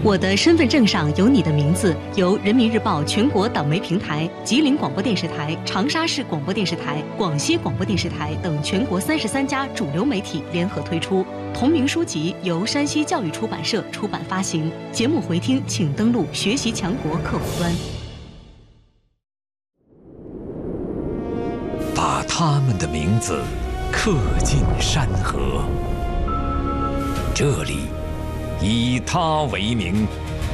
我的身份证上有你的名字，由人民日报全国党媒平台、吉林广播电视台、长沙市广播电视台、广西广播电视台等全国33家主流媒体联合推出。同名书籍由山西教育出版社出版发行。节目回听请登录学习强国客户端。 把他们的名字刻进山河，这里以他为名。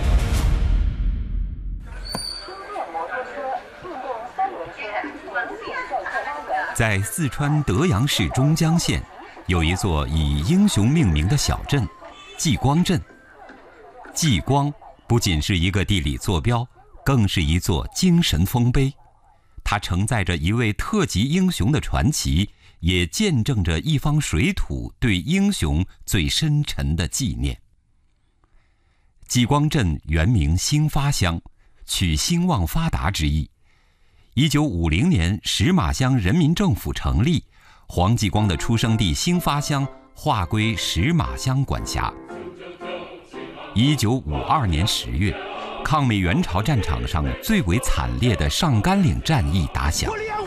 在四川德阳市中江县，有一座以英雄命名的小镇——继光镇。继光不仅是一个地理坐标，更是一座精神丰碑。它承载着一位特级英雄的传奇，也见证着一方水土对英雄最深沉的纪念。继光镇原名兴发乡，取兴旺发达之意。1950年，石马乡人民政府成立，黄继光的出生地兴发乡划归石马乡管辖。1952年10月，抗美援朝战场上最为惨烈的上甘岭战役打响。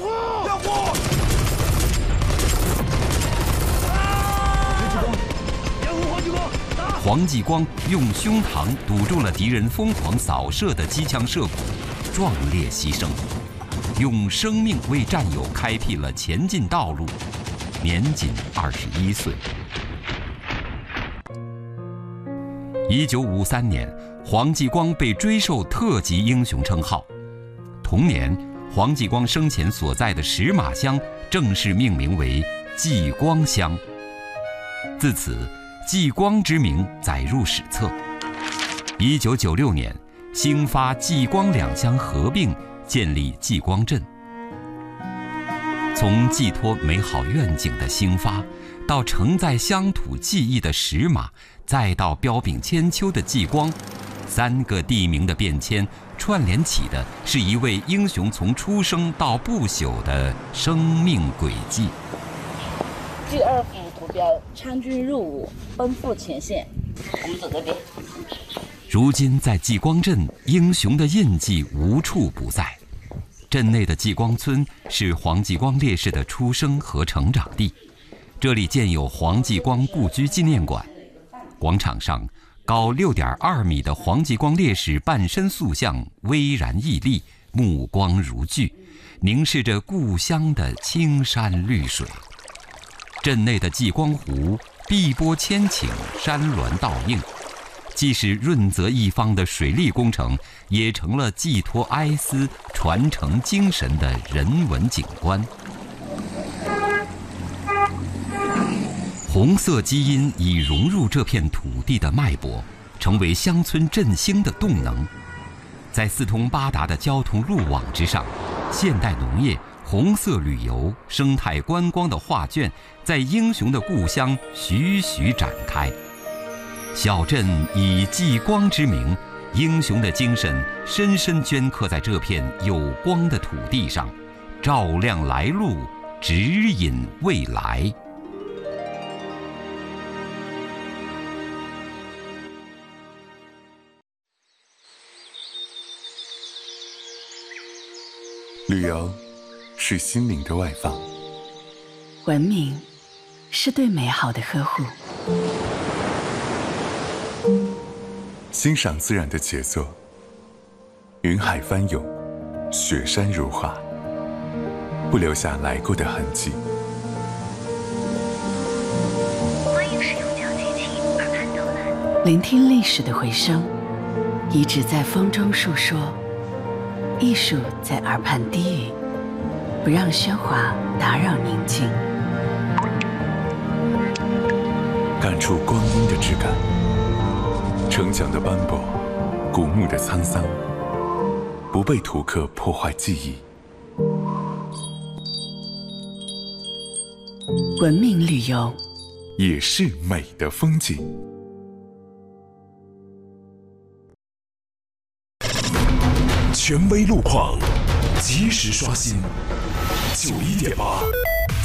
黄继光用胸膛堵住了敌人疯狂扫射的机枪射骨，壮烈牺牲，用生命为战友开辟了前进道路，年仅21岁。1953年，黄继光被追授特级英雄称号。同年，黄继光生前所在的石马乡正式命名为继光乡。自此，继光之名载入史册。1996年，兴发、继光两乡合并，建立继光镇。从寄托美好愿景的兴发，到承载乡土记忆的石马，再到彪炳千秋的继光，3个地名的变迁，串联起的是一位英雄从出生到不朽的生命轨迹。 第2幅图标：参军入伍，奔赴前线。我们走这边。 如今在继光镇，英雄的印记无处不在。镇内的继光村是黄继光烈士的出生和成长地，这里建有黄继光故居纪念馆。广场上，高6.2米的黄继光烈士半身塑像巍然屹立，目光如炬，凝视着故乡的青山绿水。镇内的继光湖碧波千顷，山峦倒映，既是润泽一方的水利工程，也成了寄托哀思、传承精神的人文景观。红色基因已融入这片土地的脉搏，成为乡村振兴的动能。在四通八达的交通路网之上，现代农业、红色旅游、生态观光的画卷在英雄的故乡徐徐展开。小镇以继光之名，英雄的精神深深镌刻在这片有光的土地上，照亮来路，指引未来。 旅游是心灵的外放， 文明是对美好的呵护， 欣赏自然的杰作，云海翻涌，雪山如画，不留下来过的痕迹。 欢迎使用脚机器耳畔导览，聆听历史的回声，遗址在风中述说，艺术在耳畔低语，不让喧哗打扰宁静。 感触光阴的质感，城墙的斑驳，古墓的沧桑，不被图刻破坏记忆。 文明旅游也是美的风景。 权威路况，及时刷新。91.8